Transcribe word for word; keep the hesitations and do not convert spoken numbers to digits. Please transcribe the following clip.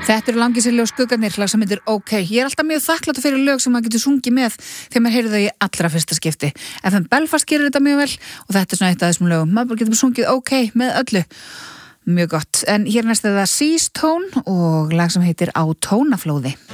Þetta eru Langiselli og Skuggarnir, lag sem heitir OK. Ég er alltaf mjög þakklátt fyrir lög sem maður getur sungið með þegar maður heyrir þau í allra fyrsta skipti. F M Belfast gerir þetta mjög vel og þetta er svona eitt af þessum lögum. Maður getur sungið OK með öllu. Mjög gott. En hér næst er það Seas Tone og lag sem heitir Á tónaflóði.